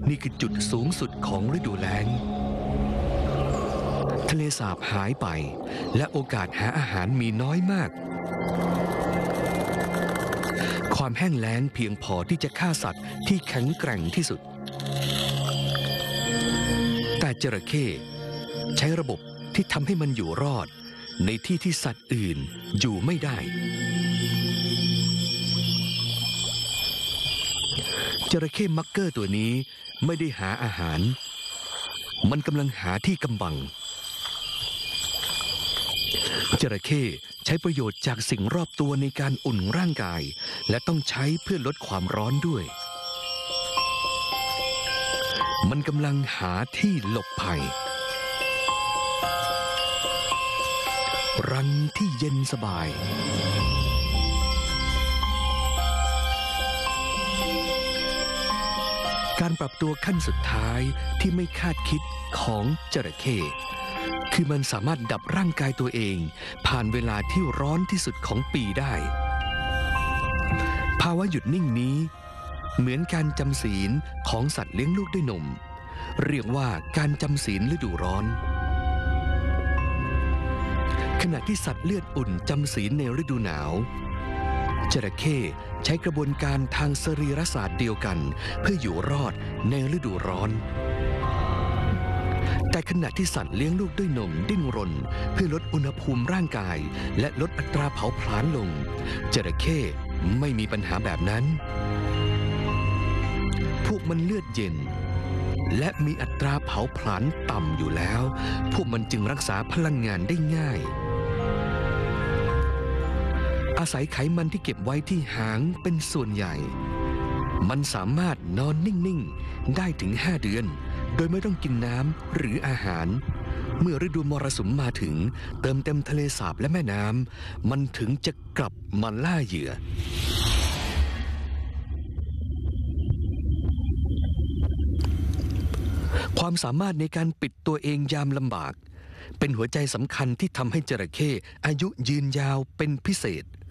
นี่คือจุดสูงสุดของฤดูแล้งทะเลสาบหายไปและโอกาสหาอาหารมีน้อยมากความแห้งแล้งเพียงพอที่จะฆ่าสัตว์ที่แข็งแกร่งที่สุดแต่จระเข้ใช้ระบบที่ทำให้มันอยู่รอดในที่ที่สัตว์อื่นอยู่ไม่ได้จระเข้มักเกอร์ตัวนี้ไม่ได้หาอาหารมันกำลังหาที่กำบังจระเข้ใช้ประโยชน์จากสิ่งรอบตัวในการอุ่นร่างกายและต้องใช้เพื่อลดความร้อนด้วยมันกำลังหาที่หลบภัยรังที่เย็นสบายการปรับตัวขั้นสุดท้ายที่ไม่คาดคิดของจระเข้คือมันสามารถดับร่างกายตัวเองผ่านเวลาที่ร้อนที่สุดของปีได้ภาวะหยุดนิ่งนี้เหมือนการจำศีลของสัตว์เลี้ยงลูกด้วยนมเรียกว่าการจำศีลฤดูร้อนขณะที่สัตว์เลือดอุ่นจำศีลในฤดูหนาวจระเข้ใช้กระบวนการทางสรีรศาสตร์เดียวกันเพื่ออยู่รอดในฤดูร้อนแต่ขณะที่สัตว์เลี้ยงลูกด้วยนมดิ้นรนเพื่อลดอุณหภูมิร่างกายและลดอัตราเผาผลาญลงจระเข้ไม่มีปัญหาแบบนั้นพวกมันเลือดเย็นและมีอัตราเผาผลาญต่ำอยู่แล้วพวกมันจึงรักษาพลังงานได้ง่ายอาศัยไขมันที่เก็บไว้ที่หางเป็นส่วนใหญ่มันสามารถนอนนิ่งๆได้ถึง5 เดือนโดยไม่ต้องกินน้ำหรืออาหารเมื่อฤดูมรสุมมาถึงเติมเต็มทะเลสาบและแม่น้ำมันถึงจะกลับมาล่าเหยื่อความสามารถในการปิดตัวเองยามลำบากเป็นหัวใจสำคัญที่ทำให้จระเข้อายุยืนยาวเป็นพิเศษ